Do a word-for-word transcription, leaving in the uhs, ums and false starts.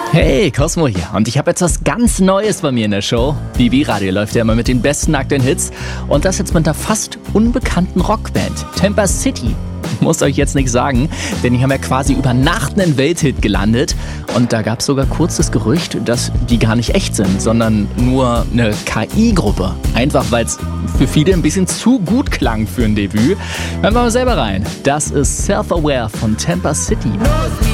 Hey, Cosmo hier. Und ich habe jetzt was ganz Neues bei mir in der Show. B B Radio läuft ja immer mit den besten aktuellen Hits. Und das jetzt mit einer fast unbekannten Rockband. Tampa City. Muss euch jetzt nichts sagen, denn die haben ja quasi über Nacht einen Welthit gelandet. Und da gab es sogar kurz das Gerücht, dass die gar nicht echt sind, sondern nur eine K I-Gruppe. Einfach weil es für viele ein bisschen zu gut klang für ein Debüt. Hören wir mal selber rein. Das ist Self-Aware von Tampa City.